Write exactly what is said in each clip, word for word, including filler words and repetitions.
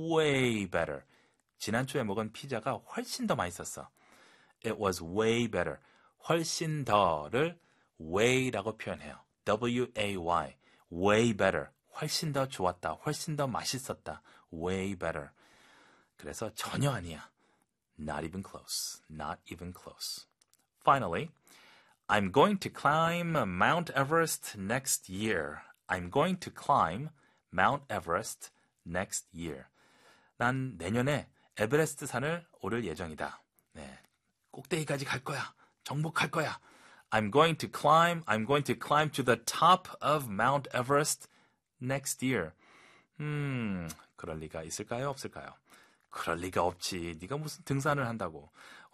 way better. 지난주에 먹은 피자가 훨씬 더 맛있었어. It was way better. 훨씬 더를 way라고 표현해요. W-A-Y. way better. 훨씬 더 좋았다. 훨씬 더 맛있었다. way better. 그래서 전혀 아니야. Not even close. Not even close. Finally, I'm going to climb Mount Everest next year. I'm going to climb Mount Everest next year. 난 내년에 에베레스트 산을 오를 예정이다. 네, 꼭대기까지 갈 거야. 정복할 거야. I'm going to climb, I'm going to climb to the top of Mount Everest next year. 음, 그럴 리가 있을까요? 없을까요? 그럴 리가 없지. 네가 무슨 등산을 한다고.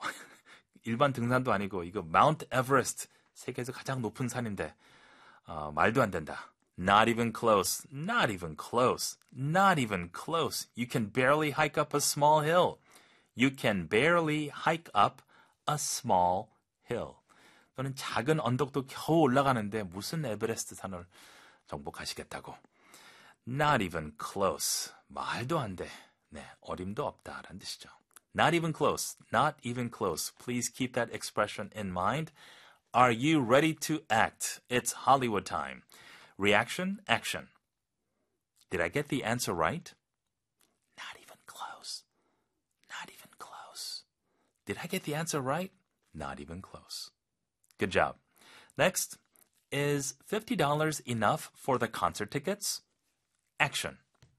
일반 등산도 아니고 이거 Mount Everest, 세계에서 가장 높은 산인데 어, 말도 안 된다. Not even close. Not even close. Not even close. You can barely hike up a small hill. You can barely hike up a small hill. 너는 작은 언덕도 겨우 올라가는데 무슨 에베레스트 산을 정복하시겠다고. Not even close. 말도 안 돼. 네, 어림도 없다라는 뜻이죠. Not even close. Not even close. Please keep that expression in mind. Are you ready to act? It's Hollywood time. Reaction, action. Did I get the answer right? Not even close. Not even close. Did I get the answer right? Not even close. Good job. Next, is fifty dollars enough for the concert tickets? Action.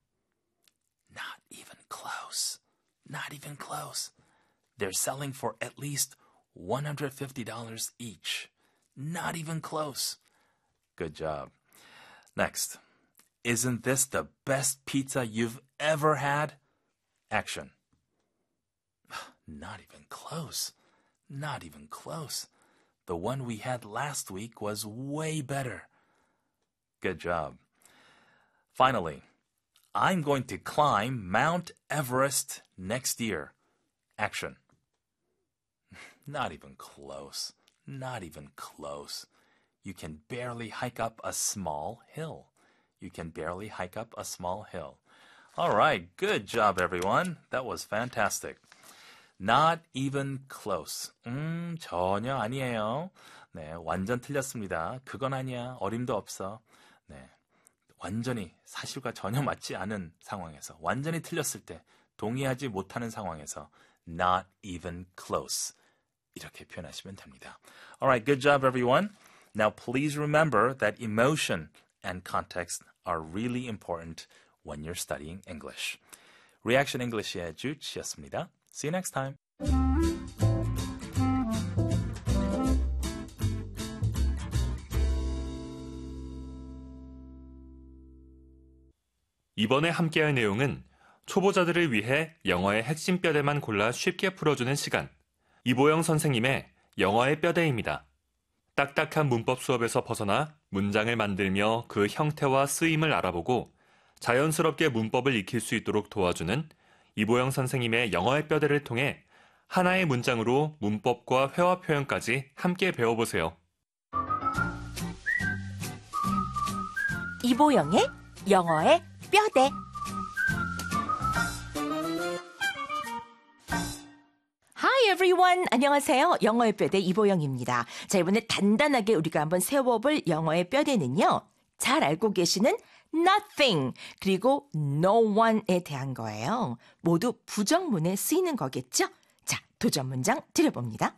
Not even close. Not even close. They're selling for at least one hundred fifty dollars each. Not even close. Good job. Next, isn't this the best pizza you've ever had? Action. Not even close. Not even close. The one we had last week was way better. Good job. Finally, I'm going to climb Mount Everest next year. Action. Not even close. Not even close. You can barely hike up a small hill. You can barely hike up a small hill. All right, good job, everyone. That was fantastic. Not even close. 음, 전혀 아니에요. 네, 완전 틀렸습니다. 그건 아니야. 어림도 없어. 네, 완전히 사실과 전혀 맞지 않은 상황에서, 완전히 틀렸을 때, 동의하지 못하는 상황에서 not even close. 이렇게 표현하시면 됩니다. All right, good job, everyone. Now, please remember that emotion and context are really important when you're studying English. Reaction English의 주치였습니다. See you next time. 이번에 함께할 내용은 초보자들을 위해 영어의 핵심 뼈대만 골라 쉽게 풀어주는 시간. 이보영 선생님의 영어의 뼈대입니다. 딱딱한 문법 수업에서 벗어나 문장을 만들며 그 형태와 쓰임을 알아보고 자연스럽게 문법을 익힐 수 있도록 도와주는 이보영 선생님의 영어의 뼈대를 통해 하나의 문장으로 문법과 회화 표현까지 함께 배워보세요. 이보영의 영어의 뼈대. Hi everyone. 안녕하세요. 영어의 뼈대 이보영입니다. 자, 이번에 단단하게 우리가 한번 세워볼 영어의 뼈대는요. 잘 알고 계시는 nothing 그리고 no one에 대한 거예요. 모두 부정문에 쓰이는 거겠죠? 자, 도전 문장 드려봅니다.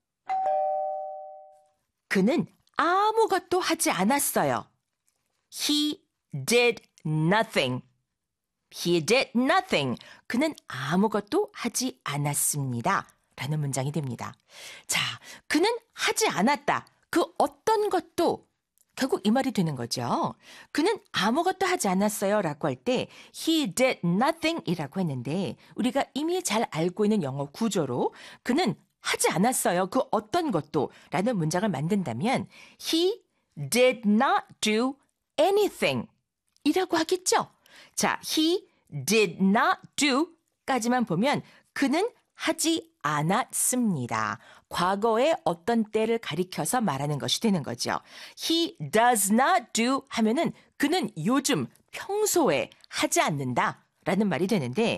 그는 아무것도 하지 않았어요. He did nothing. He did nothing. 그는 아무것도 하지 않았습니다. 라는 문장이 됩니다. 자, 그는 하지 않았다. 그 어떤 것도 결국 이 말이 되는 거죠. 그는 아무것도 하지 않았어요 라고 할 때 he did nothing 이라고 했는데 우리가 이미 잘 알고 있는 영어 구조로 그는 하지 않았어요. 그 어떤 것도 라는 문장을 만든다면 he did not do anything 이라고 하겠죠. 자, he did not do 까지만 보면 그는 하지 않았습니다. 과거의 어떤 때를 가리켜서 말하는 것이 되는 거죠. He does not do 하면은 그는 요즘 평소에 하지 않는다 라는 말이 되는데